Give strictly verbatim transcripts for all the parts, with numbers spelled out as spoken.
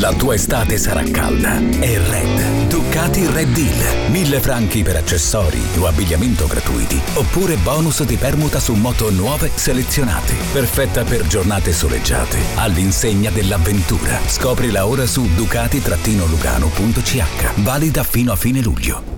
La tua estate sarà calda e Red. Ducati Red Deal. Mille franchi per accessori o abbigliamento gratuiti. Oppure bonus di permuta su moto nuove selezionate. Perfetta per giornate soleggiate. All'insegna dell'avventura. Scoprila ora su ducati lugano punto c h. Valida fino a fine luglio.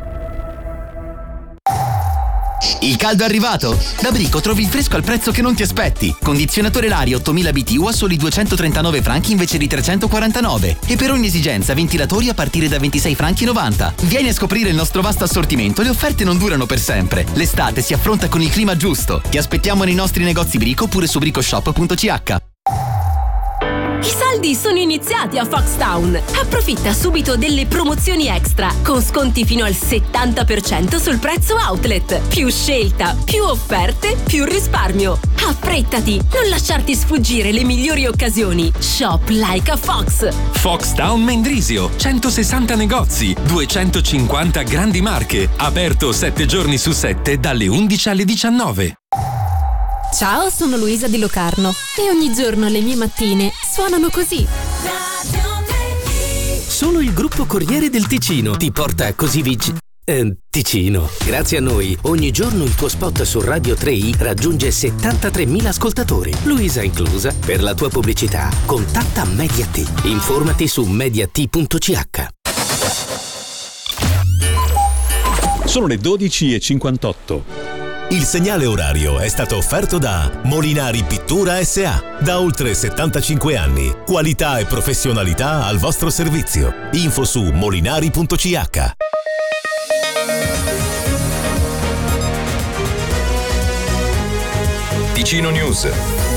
Il caldo è arrivato? Da Brico trovi il fresco al prezzo che non ti aspetti. Condizionatore Lari ottomila B T U a soli duecentotrentanove franchi invece di trecentoquarantanove. E per ogni esigenza ventilatori a partire da ventisei franchi e novanta. Vieni a scoprire il nostro vasto assortimento, le offerte non durano per sempre. L'estate si affronta con il clima giusto. Ti aspettiamo nei nostri negozi Brico oppure su bricoshop punto c h. I saldi sono iniziati a Foxtown. Approfitta subito delle promozioni extra con sconti fino al settanta per cento sul prezzo outlet. Più scelta, più offerte, più risparmio. Affrettati, non lasciarti sfuggire le migliori occasioni. Shop like a Fox. Foxtown Mendrisio, centosessanta negozi, duecentocinquanta grandi marche. Aperto sette giorni su sette dalle undici alle diciannove. Ciao, sono Luisa di Locarno e ogni giorno le mie mattine suonano così. Solo il gruppo Corriere del Ticino ti porta così vicino. Eh, Ticino. Grazie a noi, ogni giorno il tuo spot su Radio tre i raggiunge settantatremila ascoltatori, Luisa inclusa. Per la tua pubblicità, contatta Mediat. Informati su mediat punto c h. Sono le dodici e cinquantotto. Il segnale orario è stato offerto da Molinari Pittura S A Da oltre settantacinque anni. Qualità e professionalità al vostro servizio. Info su molinari punto c h. Ticino News.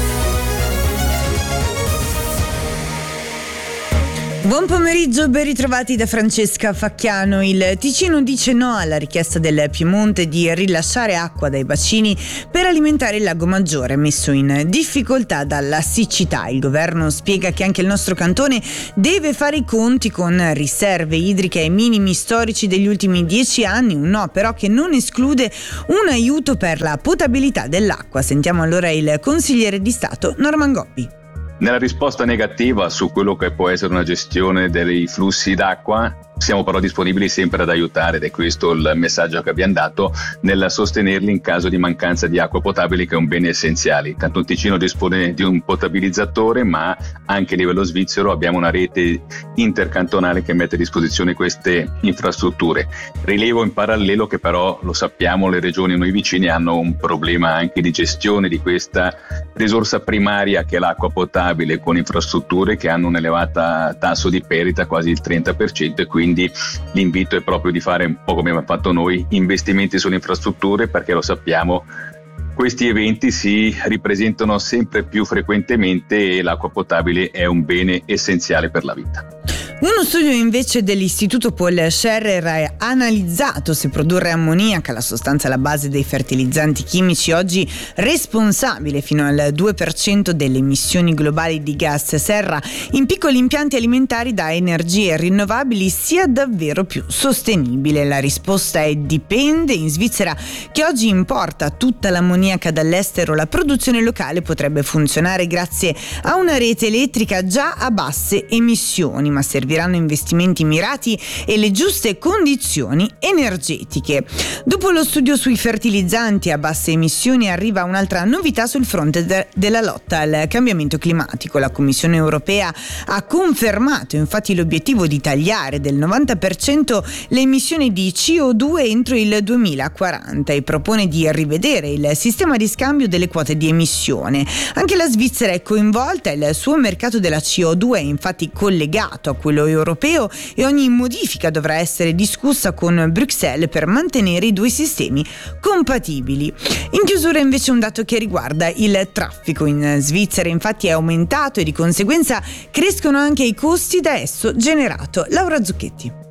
Buon pomeriggio, ben ritrovati da Francesca Facchiano. Il Ticino dice no alla richiesta del Piemonte di rilasciare acqua dai bacini per alimentare il Lago Maggiore, messo in difficoltà dalla siccità. Il governo spiega che anche il nostro cantone deve fare i conti con riserve idriche ai minimi storici degli ultimi dieci anni, un no però che non esclude un aiuto per la potabilità dell'acqua. Sentiamo allora il consigliere di Stato Norman Gobbi. Nella risposta negativa su quello che può essere una gestione dei flussi d'acqua, siamo però disponibili sempre ad aiutare, ed è questo il messaggio che abbiamo dato, nel sostenerli in caso di mancanza di acqua potabile, che è un bene essenziale. Il Canton Ticino dispone di un potabilizzatore, ma anche a livello svizzero abbiamo una rete intercantonale che mette a disposizione queste infrastrutture. Rilevo in parallelo che però, lo sappiamo, le regioni noi vicini hanno un problema anche di gestione di questa risorsa primaria che è l'acqua potabile, con infrastrutture che hanno un elevato tasso di perdita, quasi il trenta per cento, e quindi Quindi l'invito è proprio di fare un po' come abbiamo fatto noi, investimenti sulle infrastrutture, perché lo sappiamo, questi eventi si ripresentano sempre più frequentemente e l'acqua potabile è un bene essenziale per la vita. Uno studio invece dell'Istituto Paul Scherrer ha analizzato se produrre ammoniaca, la sostanza alla base dei fertilizzanti chimici oggi responsabile fino al due per cento delle emissioni globali di gas serra in piccoli impianti alimentari da energie rinnovabili, sia davvero più sostenibile. La risposta è dipende. In Svizzera, che oggi importa tutta l'ammoniaca dall'estero, la produzione locale potrebbe funzionare grazie a una rete elettrica già a basse emissioni, ma servirebbe serviranno investimenti mirati e le giuste condizioni energetiche. Dopo lo studio sui fertilizzanti a basse emissioni arriva un'altra novità sul fronte de- della lotta al cambiamento climatico. La Commissione europea ha confermato infatti l'obiettivo di tagliare del novanta per cento le emissioni di C O due entro il duemilaquaranta e propone di rivedere il sistema di scambio delle quote di emissione. Anche la Svizzera è coinvolta, il suo mercato della C O due è infatti collegato a quello europeo e ogni modifica dovrà essere discussa con Bruxelles per mantenere i due sistemi compatibili. In chiusura invece un dato che riguarda il traffico. In Svizzera infatti è aumentato e di conseguenza crescono anche i costi da esso generato. Laura Zucchetti.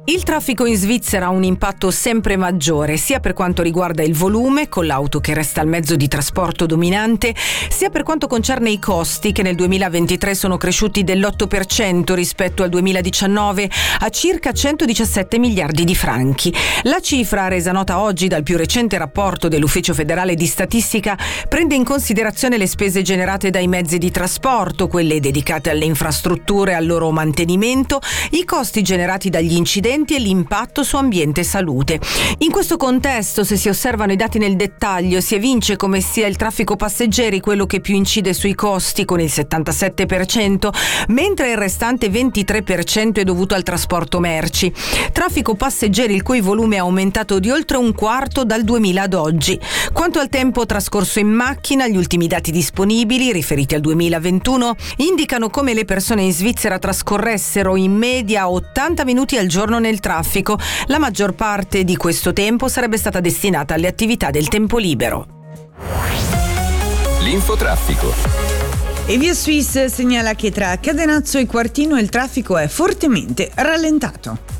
Il traffico in Svizzera ha un impatto sempre maggiore, sia per quanto riguarda il volume, con l'auto che resta il mezzo di trasporto dominante, sia per quanto concerne i costi, che nel duemilaventitré sono cresciuti dell'otto per cento rispetto al duemiladiciannove a circa centodiciassette miliardi di franchi. La cifra, resa nota oggi dal più recente rapporto dell'Ufficio federale di statistica, prende in considerazione le spese generate dai mezzi di trasporto, quelle dedicate alle infrastrutture e al loro mantenimento, i costi generati dagli incidenti e l'impatto su ambiente e salute. In questo contesto, se si osservano i dati nel dettaglio, si evince come sia il traffico passeggeri quello che più incide sui costi, con il settantasette per cento, mentre il restante ventitré per cento è dovuto al trasporto merci. Traffico passeggeri il cui volume è aumentato di oltre un quarto dal duemila ad oggi. Quanto al tempo trascorso in macchina, gli ultimi dati disponibili, riferiti al duemilaventuno, indicano come le persone in Svizzera trascorressero in media ottanta minuti al giorno nel traffico. La maggior parte di questo tempo sarebbe stata destinata alle attività del tempo libero. L'infotraffico. E Via Suisse segnala che tra Cadenazzo e Quartino il traffico è fortemente rallentato.